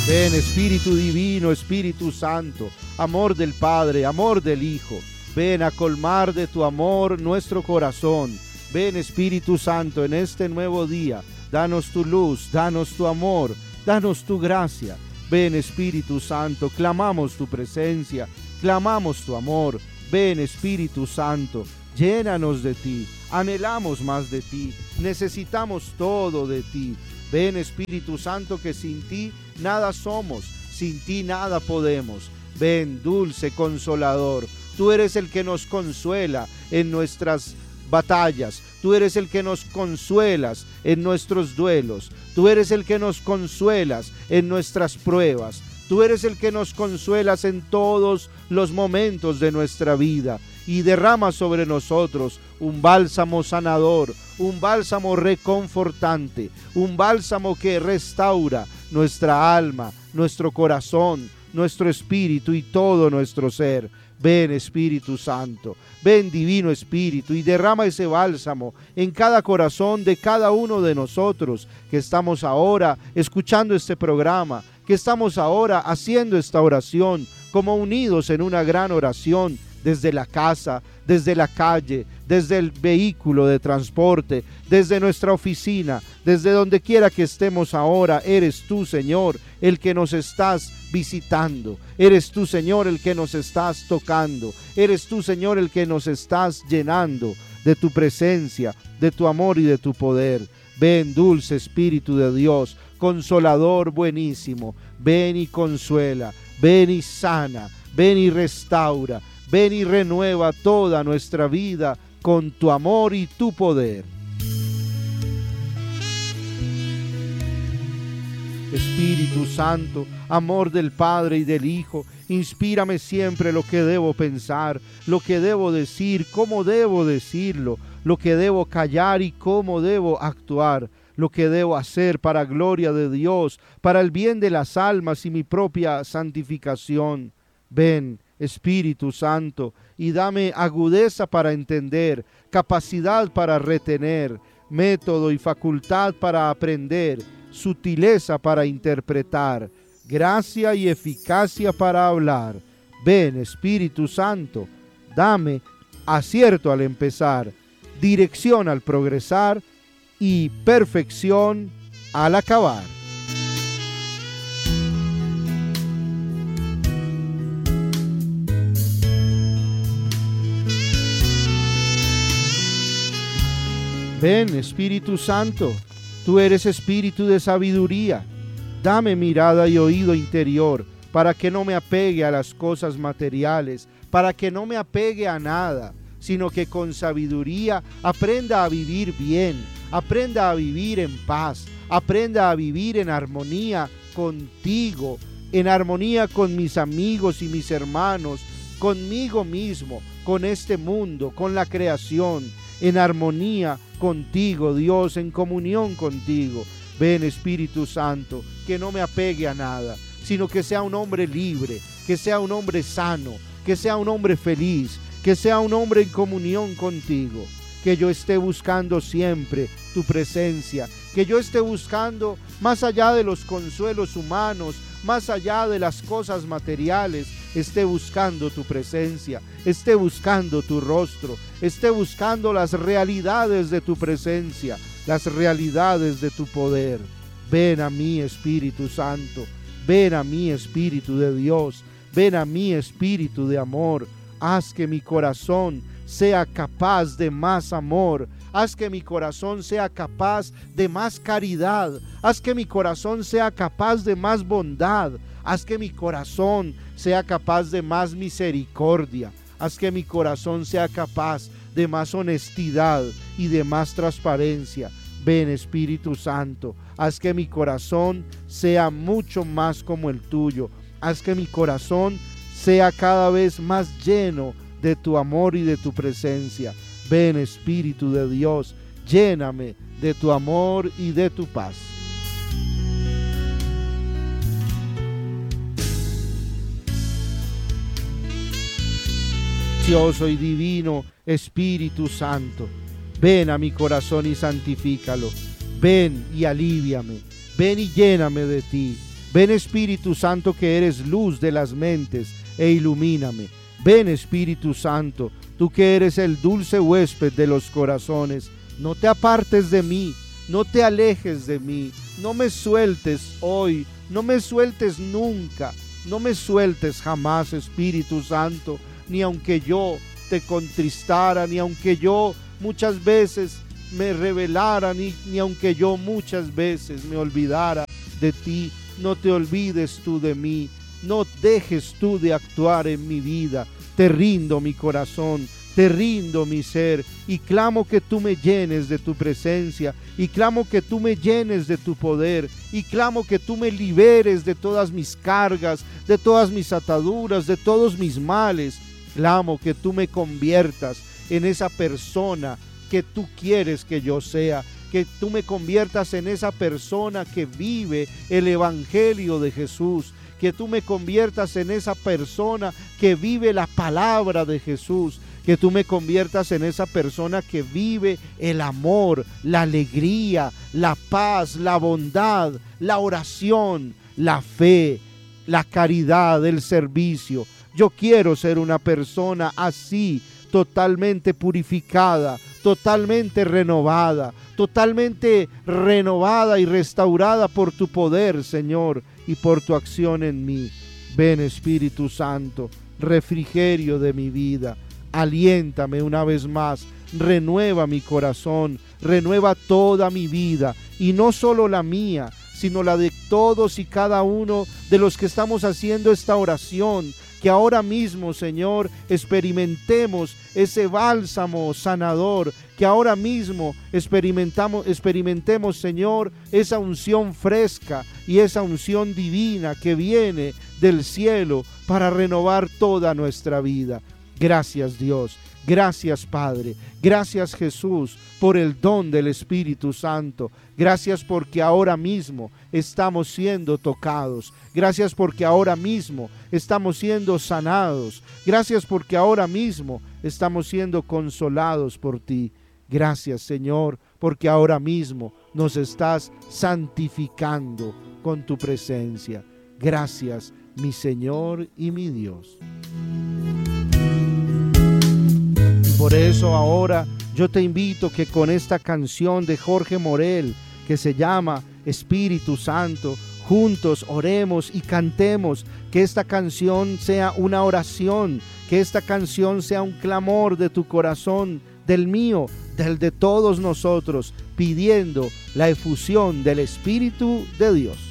Ven Espíritu Divino, Espíritu Santo, amor del Padre, amor del Hijo. Ven a colmar de tu amor nuestro corazón. Ven Espíritu Santo en este nuevo día. Danos tu luz, danos tu amor, danos tu gracia. Ven Espíritu Santo, clamamos tu presencia, clamamos tu amor. Ven Espíritu Santo, llénanos de ti, anhelamos más de ti, necesitamos todo de ti. Ven Espíritu Santo, que sin ti nada somos, sin ti nada podemos. Ven dulce consolador, tú eres el que nos consuela en nuestras batallas, tú eres el que nos consuelas en nuestros duelos, tú eres el que nos consuelas en nuestras pruebas, tú eres el que nos consuelas en todos los momentos de nuestra vida y derrama sobre nosotros un bálsamo sanador, un bálsamo reconfortante, un bálsamo que restaura nuestra alma, nuestro corazón, nuestro espíritu y todo nuestro ser. Ven Espíritu Santo, ven Divino Espíritu y derrama ese bálsamo en cada corazón de cada uno de nosotros que estamos ahora escuchando este programa, que estamos ahora haciendo esta oración, como unidos en una gran oración, desde la casa, desde la calle, desde el vehículo de transporte, desde nuestra oficina, desde donde quiera que estemos ahora. Eres tú, Señor, el que nos estás visitando. Eres tú, Señor, el que nos estás tocando. Eres tú, Señor, el que nos estás llenando de tu presencia, de tu amor y de tu poder. Ven, dulce Espíritu de Dios, consolador buenísimo. Ven y consuela, ven y sana, ven y restaura. Ven y renueva toda nuestra vida con tu amor y tu poder. Espíritu Santo, amor del Padre y del Hijo, inspírame siempre lo que debo pensar, lo que debo decir, cómo debo decirlo, lo que debo callar y cómo debo actuar, lo que debo hacer para gloria de Dios, para el bien de las almas y mi propia santificación. Ven, Espíritu Santo, y dame agudeza para entender, capacidad para retener, método y facultad para aprender, sutileza para interpretar, gracia y eficacia para hablar. Ven, Espíritu Santo, dame acierto al empezar, dirección al progresar y perfección al acabar. Ven, Espíritu Santo, tú eres espíritu de sabiduría. Dame mirada y oído interior para que no me apegue a las cosas materiales, para que no me apegue a nada, sino que con sabiduría aprenda a vivir bien, aprenda a vivir en paz, aprenda a vivir en armonía contigo, en armonía con mis amigos y mis hermanos, conmigo mismo, con este mundo, con la creación, en armonía contigo, Dios, en comunión contigo. Ven, Espíritu Santo, que no me apegue a nada, sino que sea un hombre libre, que sea un hombre sano, que sea un hombre feliz, que sea un hombre en comunión contigo, que yo esté buscando siempre tu presencia, que yo esté buscando más allá de los consuelos humanos, más allá de las cosas materiales, esté buscando tu presencia, esté buscando tu rostro, esté buscando las realidades de tu presencia, las realidades de tu poder. Ven a mí, Espíritu Santo, ven a mí, Espíritu de Dios, ven a mí, Espíritu de amor. Haz que mi corazón sea capaz de más amor, haz que mi corazón sea capaz de más caridad, haz que mi corazón sea capaz de más bondad, haz que mi corazón sea capaz de más misericordia, haz que mi corazón sea capaz de más honestidad y de más transparencia. Ven, Espíritu Santo, haz que mi corazón sea mucho más como el tuyo, haz que mi corazón sea cada vez más lleno de tu amor y de tu presencia. Ven, Espíritu de Dios, lléname de tu amor y de tu paz. Precioso y divino Espíritu Santo, ven a mi corazón y santifícalo. Ven y alíviame, ven y lléname de ti. Ven Espíritu Santo, que eres luz de las mentes, e ilumíname. Ven Espíritu Santo, tú que eres el dulce huésped de los corazones. No te apartes de mí, no te alejes de mí, no me sueltes hoy, no me sueltes nunca, no me sueltes jamás, Espíritu Santo, ni aunque yo te contristara, ni aunque yo muchas veces me rebelara, ni aunque yo muchas veces me olvidara de ti. No te olvides tú de mí, no dejes tú de actuar en mi vida. Te rindo mi corazón, te rindo mi ser, y clamo que tú me llenes de tu presencia, y clamo que tú me llenes de tu poder, y clamo que tú me liberes de todas mis cargas, de todas mis ataduras, de todos mis males. Clamo que tú me conviertas en esa persona que tú quieres que yo sea, que tú me conviertas en esa persona que vive el Evangelio de Jesús, que tú me conviertas en esa persona que vive la palabra de Jesús, que tú me conviertas en esa persona que vive el amor, la alegría, la paz, la bondad, la oración, la fe, la caridad, el servicio. Yo quiero ser una persona así, totalmente purificada, totalmente renovada y restaurada por tu poder, Señor, y por tu acción en mí. Ven Espíritu Santo, refrigerio de mi vida, aliéntame una vez más, renueva mi corazón, renueva toda mi vida, y no solo la mía, sino la de todos y cada uno de los que estamos haciendo esta oración. Que ahora mismo, Señor, experimentemos ese bálsamo sanador, que ahora mismo experimentemos, Señor, esa unción fresca y esa unción divina que viene del cielo para renovar toda nuestra vida. Gracias, Dios. Gracias, Padre. Gracias, Jesús, por el don del Espíritu Santo. Gracias porque ahora mismo estamos siendo tocados. Gracias porque ahora mismo estamos siendo sanados. Gracias porque ahora mismo estamos siendo consolados por ti. Gracias, Señor, porque ahora mismo nos estás santificando con tu presencia. Gracias, mi Señor y mi Dios. Por eso ahora yo te invito que con esta canción de Jorge Morel, que se llama Espíritu Santo, juntos oremos y cantemos, que esta canción sea una oración, que esta canción sea un clamor de tu corazón, del mío, del de todos nosotros, pidiendo la efusión del Espíritu de Dios.